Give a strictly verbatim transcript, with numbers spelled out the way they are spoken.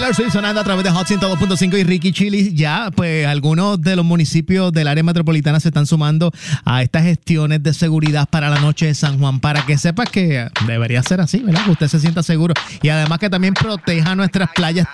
Taylor Swift sonando a través de Hot ciento dos punto cinco y Ricky Chili. Ya, pues algunos de los municipios del área metropolitana se están sumando a estas gestiones de seguridad para la noche de San Juan, para que sepas que debería ser así, ¿verdad? Que usted se sienta seguro y además que también proteja nuestras playas